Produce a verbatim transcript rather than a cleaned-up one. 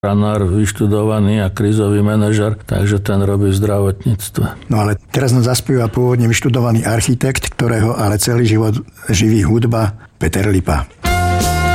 záchranár, vyštudovaný a krízový manažer, takže ten robí v zdravotníctve. No ale teraz nám zaspieva pôvodne vyštudovaný architekt, ktorého ale celý život živí hudba, Peter Lipa.